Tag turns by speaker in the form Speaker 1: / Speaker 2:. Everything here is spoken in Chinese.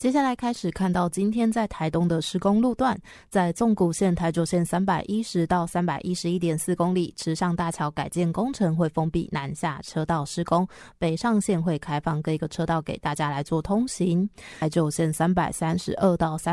Speaker 1: 接下来开始看到今天在台东的施工路段，在纵谷线台九线310到311.4公里，池上大桥改建工程会封闭南下车道施工，北上线会开放各一个车道给大家来做通行。台九线332到